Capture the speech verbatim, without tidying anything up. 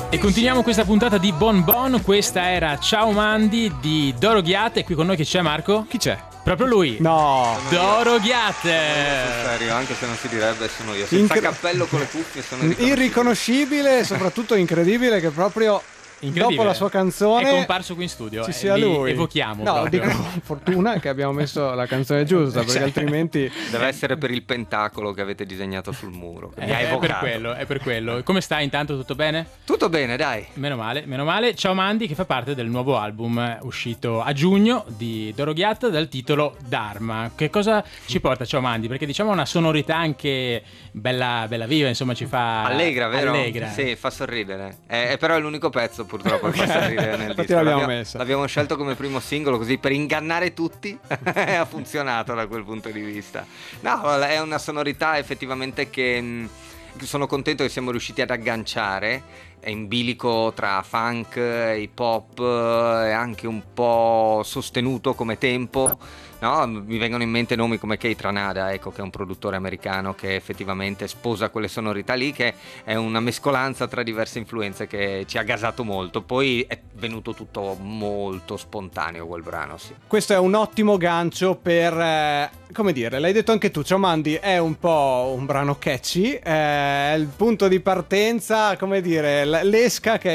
E continuiamo questa puntata di Bon Bon. Questa era Ciao Mandy di Doro Ghiat. E qui con noi chi c'è, Marco? Chi c'è? Proprio lui. No. Doro Ghiat. Serio, anche se non si direbbe sono io. Senza Incre- cappello con le cuffie sono irriconoscibile. Irriconoscibile e soprattutto incredibile che proprio dopo la sua canzone è comparso qui in studio. Ci eh, sia li lui. Evochiamo. No, proprio. dico fortuna che abbiamo messo la canzone giusta, perché altrimenti Deve essere per il pentacolo che avete disegnato sul muro. Che mi ha È per evocato. quello, è per quello. Come stai intanto? Tutto bene? Tutto bene, dai. Meno male, meno male. Ciao Mandy, che fa parte del nuovo album uscito a giugno di Doro Ghiat dal titolo Dharma. Che cosa ci porta Ciao Mandy? Perché diciamo una sonorità anche bella, bella viva, insomma ci fa... Allegra, vero? Allegra. Sì, fa sorridere. È, è però è l'unico pezzo purtroppo che fa sorridere nel Infatti disco. l'abbiamo L'abbiamo, messa. l'abbiamo scelto come primo singolo così per ingannare tutti. Ha funzionato da quel punto di vista. No, è una sonorità effettivamente che... mh, sono contento che siamo riusciti ad agganciare. È in bilico tra funk, hip hop e anche un po' sostenuto come tempo, no? Mi vengono in mente nomi come Keith Ranada, ecco, che è un produttore americano che effettivamente sposa quelle sonorità lì, che è una mescolanza tra diverse influenze che ci ha gasato molto. Poi è venuto tutto molto spontaneo quel brano, sì. questo è un ottimo gancio per, eh, come dire, l'hai detto anche tu, Ciao Mandy, è un po' un brano catchy, eh, è il punto di partenza, come dire, l- l'esca che